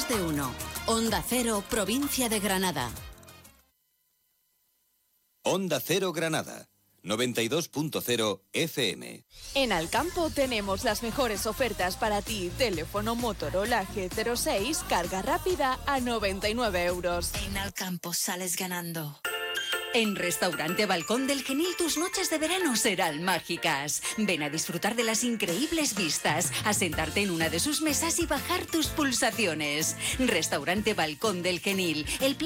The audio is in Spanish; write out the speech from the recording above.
de uno. Onda Cero, provincia de Granada. Onda Cero Granada, 92.0 FM. En Alcampo tenemos las mejores ofertas para ti. Teléfono Motorola G06, carga rápida a 99 euros. En Alcampo sales ganando. En Restaurante Balcón del Genil tus noches de verano serán mágicas. Ven a disfrutar de las increíbles vistas, a sentarte en una de sus mesas y bajar tus pulsaciones. Restaurante Balcón del Genil, el plan